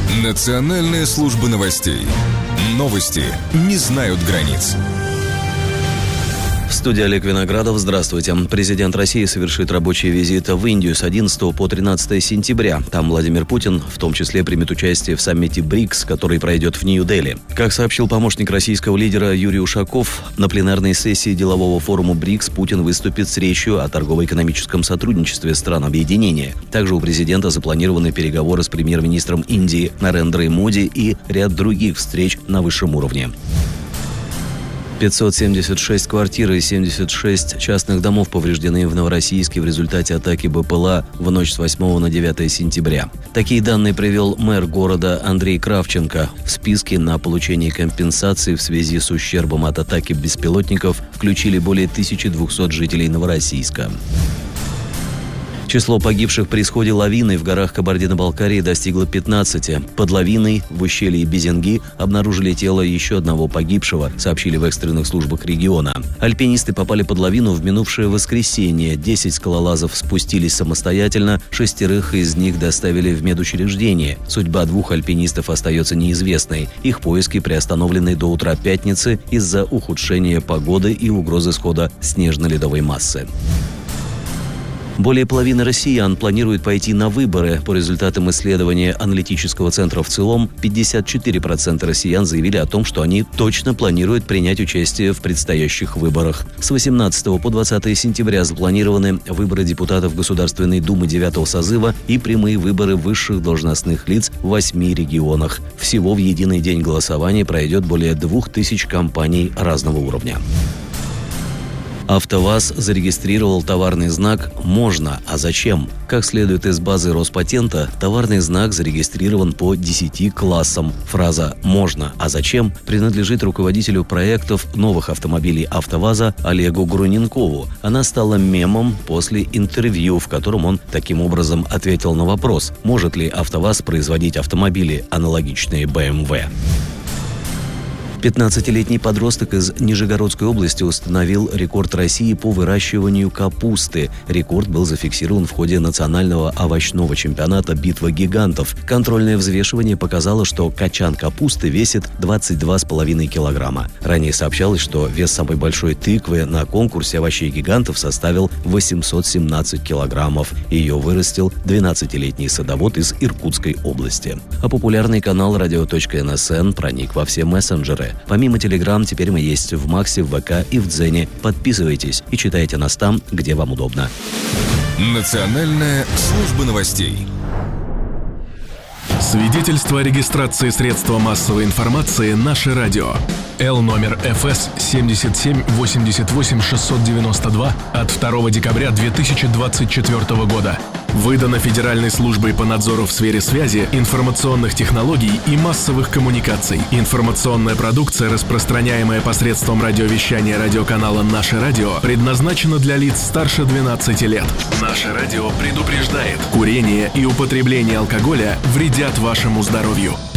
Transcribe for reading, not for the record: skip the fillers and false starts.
Национальная служба новостей. Новости не знают границ. В студии Олег Виноградов. Здравствуйте. Президент России совершит рабочий визит в Индию с 11 по 13 сентября. Там Владимир Путин в том числе примет участие в саммите БРИКС, который пройдет в Нью-Дели. Как сообщил помощник российского лидера Юрий Ушаков, на пленарной сессии делового форума БРИКС Путин выступит с речью о торгово-экономическом сотрудничестве стран объединения. Также у президента запланированы переговоры с премьер-министром Индии Нарендрой Моди и ряд других встреч на высшем уровне. 576 квартир и 76 частных домов повреждены в Новороссийске в результате атаки БПЛА в ночь с 8 на 9 сентября. Такие данные привел мэр города Андрей Кравченко. В списке на получение компенсации в связи с ущербом от атаки беспилотников включили более 1200 жителей Новороссийска. Число погибших при исходе лавины в горах Кабардино-Балкарии достигло 15. Под лавиной в ущелье Безенги обнаружили тело еще одного погибшего, сообщили в экстренных службах региона. Альпинисты попали под лавину в минувшее воскресенье. 10 скалолазов спустились самостоятельно, 6 из них доставили в медучреждение. Судьба 2 альпинистов остается неизвестной. Их поиски приостановлены до утра пятницы из-за ухудшения погоды и угрозы схода снежно-ледовой массы. Более половины россиян планируют пойти на выборы. По результатам исследования аналитического центра ВЦИОМ, 54% россиян заявили о том, что они точно планируют принять участие в предстоящих выборах. С 18 по 20 сентября запланированы выборы депутатов Государственной Думы 9-го созыва и прямые выборы высших должностных лиц в 8 регионах. Всего в единый день голосования пройдет более 2000 компаний разного уровня. АвтоВАЗ зарегистрировал товарный знак «Можно, а зачем?». Как следует из базы Роспатента, товарный знак зарегистрирован по 10 классам. Фраза «Можно, а зачем?» принадлежит руководителю проектов новых автомобилей АвтоВАЗа Олегу Груненкову. Она стала мемом после интервью, в котором он таким образом ответил на вопрос, может ли АвтоВАЗ производить автомобили, аналогичные BMW. 15-летний подросток из Нижегородской области установил рекорд России по выращиванию капусты. Рекорд был зафиксирован в ходе национального овощного чемпионата «Битва гигантов». Контрольное взвешивание показало, что качан капусты весит 22,5 килограмма. Ранее сообщалось, что вес самой большой тыквы на конкурсе овощей гигантов составил 817 килограммов. Ее вырастил 12-летний садовод из Иркутской области. А популярный канал radio.nsn проник во все мессенджеры. Помимо Telegram, теперь мы есть в Максе, в ВК и в Дзене. Подписывайтесь и читайте нас там, где вам удобно. Национальная служба новостей. Свидетельство о регистрации средства массовой информации «Наше радио». Л номер ФС 77 88 692 от 2 декабря 2024 года. Выдано Федеральной службой по надзору в сфере связи, информационных технологий и массовых коммуникаций. Информационная продукция, распространяемая посредством радиовещания радиоканала «Наше радио», предназначена для лиц старше 12 лет. «Наше радио» предупреждает: курение и употребление алкоголя вредят вашему здоровью.